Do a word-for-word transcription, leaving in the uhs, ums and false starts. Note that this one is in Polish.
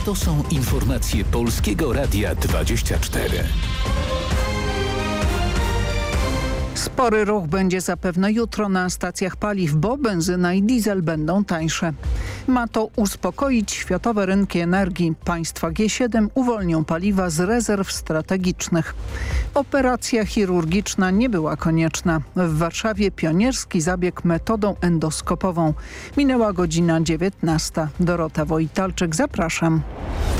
To są informacje Polskiego Radia dwadzieścia cztery. Spory ruch będzie zapewne jutro na stacjach paliw, bo benzyna i diesel będą tańsze. Ma to uspokoić światowe rynki energii. Państwa G siedem uwolnią paliwa z rezerw strategicznych. Operacja chirurgiczna nie była konieczna. W Warszawie pionierski zabieg metodą endoskopową. Minęła godzina dziewiętnasta. Dorota Wojtalczyk, zapraszam.